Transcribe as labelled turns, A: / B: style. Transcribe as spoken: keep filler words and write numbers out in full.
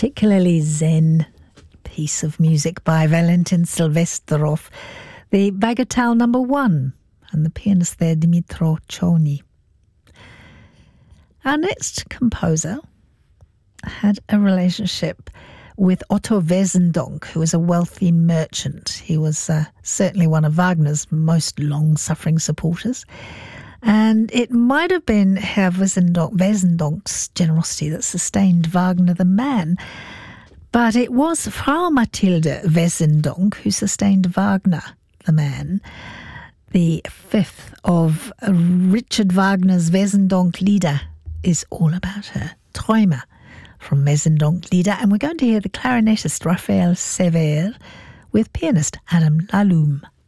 A: particularly zen piece of music by Valentin Silvestrov, the Bagatelle number one, and the pianist there, Dimitro Choni. Our next composer had a relationship with Otto Wesendonck, who was a wealthy merchant. He was uh, certainly one of Wagner's most long-suffering supporters. And it might have been Herr Wesendonck, Wesendonck's generosity that sustained Wagner the man. But it was Frau Mathilde Wesendonck who sustained Wagner the man. The fifth of Richard Wagner's Wesendonck Lieder is all about her, Träume, from Wesendonck Lieder. And we're going to hear the clarinetist Raphael Sever with pianist Adam Laloum.